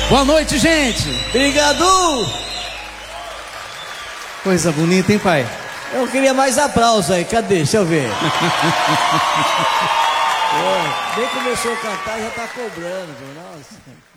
Boa noite, gente. Obrigado. Coisa bonita, hein, pai? Eu queria mais aplausos aí. Cadê? Deixa eu ver. Nem começou a cantar, já tá cobrando. Nossa.